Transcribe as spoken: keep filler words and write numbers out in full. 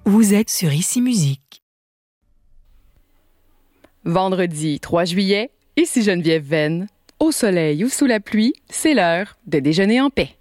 Vous êtes sur Ici Musique. Vendredi trois juillet, ici Geneviève Venn. Au soleil ou sous la pluie, c'est l'heure de déjeuner en paix.